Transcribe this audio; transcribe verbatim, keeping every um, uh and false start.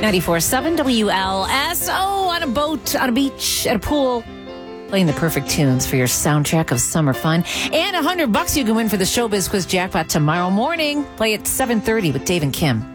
ninety-four point seven W L S. Oh, on a boat, on a beach, at a pool. Playing the perfect tunes for your soundtrack of summer fun. And a hundred bucks you can win for the Showbiz Quiz jackpot tomorrow morning. Play at seven thirty with Dave and Kim.